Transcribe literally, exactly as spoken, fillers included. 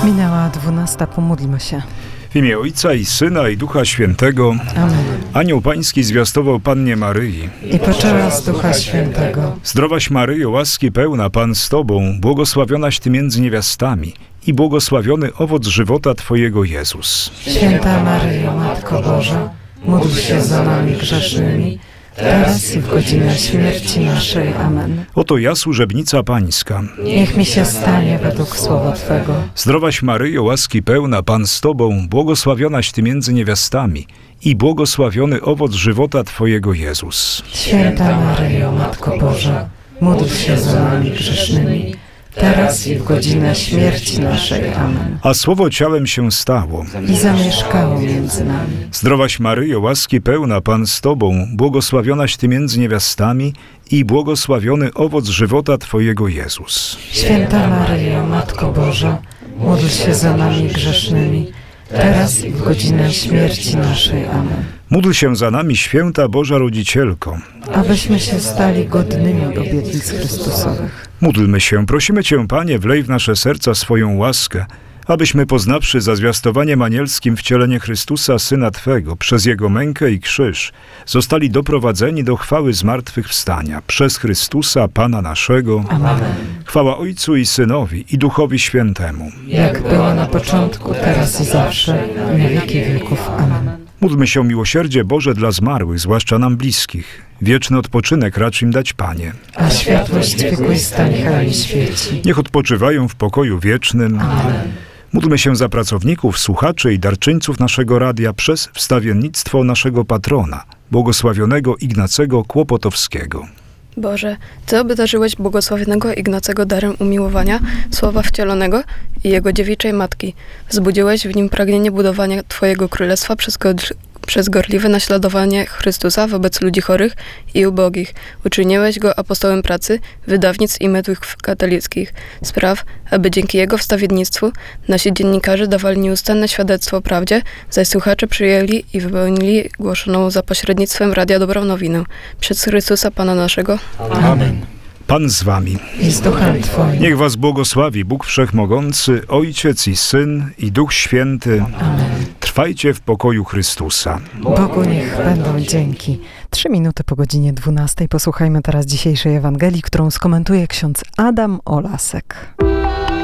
Minęła dwunasta, pomódlmy się. W imię Ojca i Syna i Ducha Świętego. Amen. Anioł Pański zwiastował Pannie Maryi. I poczęła z Ducha Świętego. Zdrowaś Maryjo, łaski pełna, Pan z Tobą, błogosławionaś Ty między niewiastami i błogosławiony owoc żywota Twojego, Jezus. Święta Maryjo, Matko Boża, módl się za nami grzesznymi, teraz i w godzinę śmierci naszej. Amen. Oto ja, służebnica Pańska. Niech mi się stanie według słowa Twego. Zdrowaś Maryjo, łaski pełna, Pan z Tobą, błogosławionaś Ty między niewiastami i błogosławiony owoc żywota Twojego, Jezus. Święta Maryjo, Matko Boża, módl się za nami grzesznymi, teraz i w godzinę śmierci naszej. Amen. A Słowo ciałem się stało. I zamieszkało między nami. Zdrowaś Maryjo, łaski pełna, Pan z Tobą, błogosławionaś Ty między niewiastami i błogosławiony owoc żywota Twojego, Jezus. Święta Maryjo, Matko Boża, módl się za nami grzesznymi, teraz i w godzinę śmierci naszej. Amen. Módl się za nami, święta Boża Rodzicielko. Abyśmy się stali godnymi obietnic Chrystusowych. Módlmy się, prosimy Cię, Panie, wlej w nasze serca swoją łaskę, abyśmy poznawszy za zwiastowaniem anielskim wcielenie Chrystusa, Syna Twego, przez Jego mękę i krzyż, zostali doprowadzeni do chwały zmartwychwstania. Przez Chrystusa, Pana naszego. Amen. Chwała Ojcu i Synowi i Duchowi Świętemu. Jak była na początku, teraz i zawsze, i na wieki wieków. Amen. Módlmy się, miłosierdzie Boże, dla zmarłych, zwłaszcza nam bliskich. Wieczny odpoczynek racz im dać, Panie. A światłość wiekuista niechaj im świeci. Niech odpoczywają w pokoju wiecznym. Amen. Módlmy się za pracowników, słuchaczy i darczyńców naszego radia przez wstawiennictwo naszego patrona, błogosławionego Ignacego Kłopotowskiego. Boże, Ty obdarzyłeś błogosławionego Ignacego darem umiłowania, Słowa Wcielonego i Jego dziewiczej Matki. Wzbudziłeś w nim pragnienie budowania Twojego Królestwa przez, go, przez gorliwe naśladowanie Chrystusa wobec ludzi chorych i ubogich. Uczyniłeś Go apostołem pracy, wydawnictw i mediów katolickich. Spraw, aby dzięki Jego wstawiennictwu nasi dziennikarze dawali nieustanne świadectwo o prawdzie, zaś słuchacze przyjęli i wypełnili głoszoną za pośrednictwem Radia Dobrą Nowinę. Przez Chrystusa Pana naszego. Amen. Pan z Wami. I z Duchem Twoim. Niech Was błogosławi Bóg Wszechmogący, Ojciec i Syn i Duch Święty. Amen. Trwajcie w pokoju Chrystusa. Bogu niech będą dzięki. Trzy minuty po godzinie dwunastej posłuchajmy teraz dzisiejszej Ewangelii, którą skomentuje ksiądz Adam Olasek.